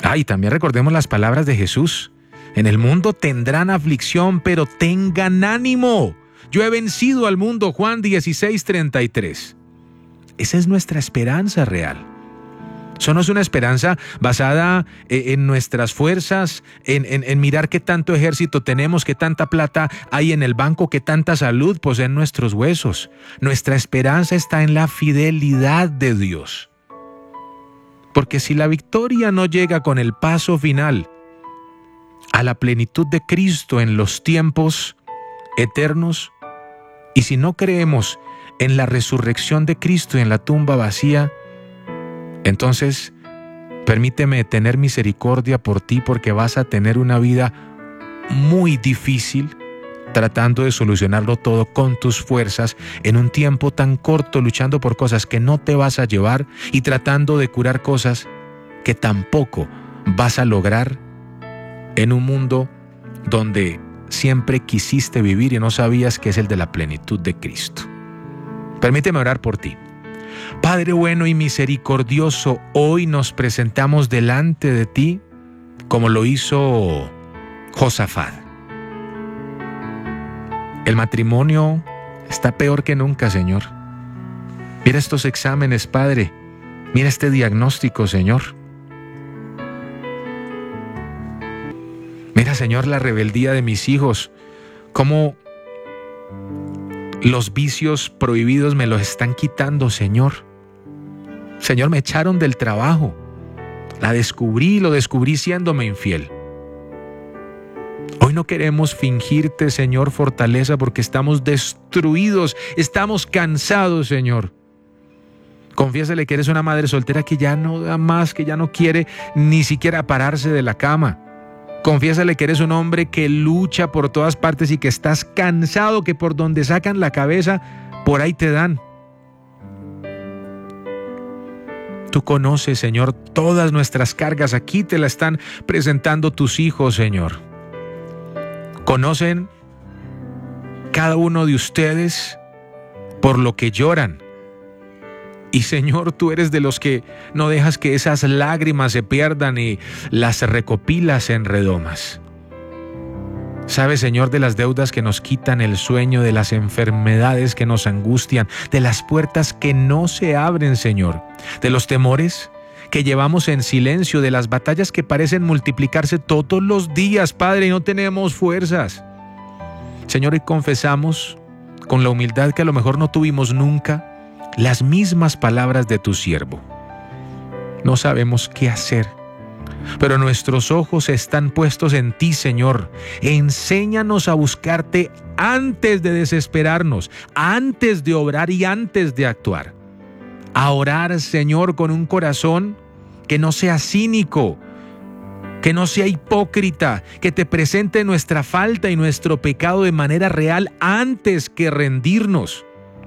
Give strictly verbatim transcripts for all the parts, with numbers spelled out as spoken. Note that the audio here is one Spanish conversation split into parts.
Ah, y también recordemos las palabras de Jesús. En el mundo tendrán aflicción, pero tengan ánimo. Yo he vencido al mundo, Juan dieciséis, treinta y tres. Esa es nuestra esperanza real. Eso no es una esperanza basada en nuestras fuerzas, en, en, en mirar qué tanto ejército tenemos, qué tanta plata hay en el banco, qué tanta salud poseen nuestros huesos. Nuestra esperanza está en la fidelidad de Dios. Porque si la victoria no llega con el paso final a la plenitud de Cristo en los tiempos eternos, y si no creemos en la resurrección de Cristo y en la tumba vacía, entonces permíteme tener misericordia por ti, porque vas a tener una vida muy difícil tratando de solucionarlo todo con tus fuerzas en un tiempo tan corto, luchando por cosas que no te vas a llevar y tratando de curar cosas que tampoco vas a lograr en un mundo donde siempre quisiste vivir y no sabías que es el de la plenitud de Cristo. Permíteme orar por ti. Padre bueno y misericordioso, hoy nos presentamos delante de ti como lo hizo Josafat. El matrimonio está peor que nunca, Señor. Mira estos exámenes, Padre. Mira este diagnóstico, Señor. Mira, Señor, la rebeldía de mis hijos. Cómo los vicios prohibidos me los están quitando, Señor. Señor, me echaron del trabajo. La descubrí, lo descubrí siéndome infiel. Hoy no queremos fingirte, Señor, fortaleza, porque estamos destruidos, estamos cansados, Señor. Confiésale que eres una madre soltera que ya no da más, que ya no quiere ni siquiera pararse de la cama. Confiésale que eres un hombre que lucha por todas partes y que estás cansado, que por donde sacan la cabeza, por ahí te dan. Tú conoces, Señor, todas nuestras cargas. Aquí te la están presentando tus hijos, Señor. Conocen cada uno de ustedes por lo que lloran. Y Señor, tú eres de los que no dejas que esas lágrimas se pierdan y las recopilas en redomas. Sabes, Señor, de las deudas que nos quitan el sueño, de las enfermedades que nos angustian, de las puertas que no se abren, Señor, de los temores que llevamos en silencio, de las batallas que parecen multiplicarse todos los días, Padre, y no tenemos fuerzas. Señor, y confesamos con la humildad que a lo mejor no tuvimos nunca las mismas palabras de tu siervo. No sabemos qué hacer, pero nuestros ojos están puestos en ti, Señor. Enséñanos a buscarte antes de desesperarnos, antes de obrar y antes de actuar. A orar, Señor, con un corazón que no sea cínico, que no sea hipócrita, que te presente nuestra falta y nuestro pecado de manera real antes que rendirnos.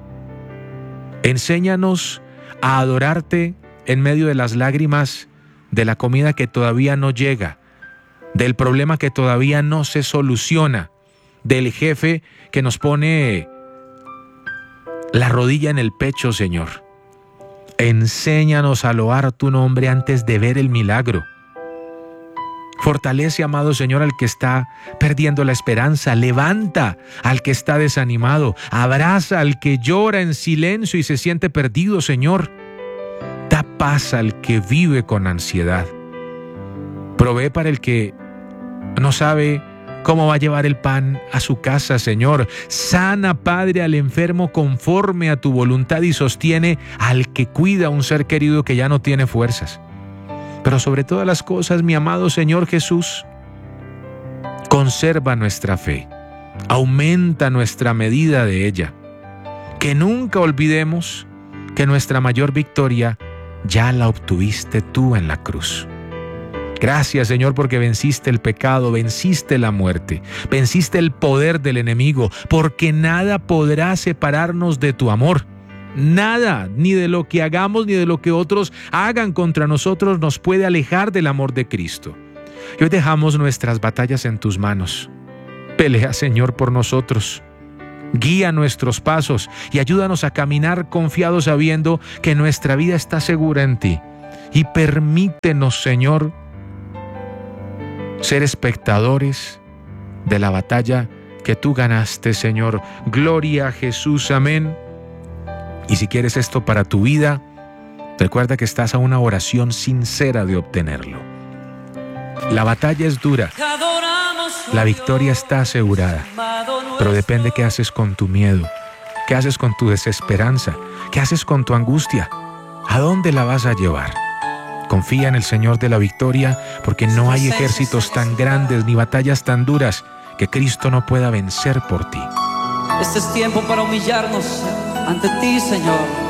Enséñanos a adorarte en medio de las lágrimas, de la comida que todavía no llega, del problema que todavía no se soluciona, del jefe que nos pone la rodilla en el pecho, Señor. Enséñanos a loar tu nombre antes de ver el milagro. Fortalece, amado Señor, al que está perdiendo la esperanza. Levanta al que está desanimado. Abraza al que llora en silencio y se siente perdido, Señor. Da paz al que vive con ansiedad. Provee para el que no sabe cómo va a llevar el pan a su casa, Señor. Sana, Padre, al enfermo conforme a tu voluntad y sostiene al que cuida a un ser querido que ya no tiene fuerzas. Pero sobre todas las cosas, mi amado Señor Jesús, conserva nuestra fe, aumenta nuestra medida de ella. Que nunca olvidemos que nuestra mayor victoria ya la obtuviste tú en la cruz. Gracias, Señor, porque venciste el pecado, venciste la muerte, venciste el poder del enemigo, porque nada podrá separarnos de tu amor. Nada, ni de lo que hagamos, ni de lo que otros hagan contra nosotros nos puede alejar del amor de Cristo. Y hoy dejamos nuestras batallas en tus manos. Pelea, Señor, por nosotros. Guía nuestros pasos y ayúdanos a caminar confiados sabiendo que nuestra vida está segura en ti. Y permítenos, Señor, ser espectadores de la batalla que tú ganaste, Señor. Gloria a Jesús, amén. Y si quieres esto para tu vida, recuerda que estás a una oración sincera de obtenerlo. La batalla es dura, la victoria está asegurada, pero depende qué haces con tu miedo, qué haces con tu desesperanza, qué haces con tu angustia, a dónde la vas a llevar. Confía en el Señor de la victoria, porque no hay ejércitos tan grandes ni batallas tan duras que Cristo no pueda vencer por ti. Este es tiempo para humillarnos ante ti, Señor.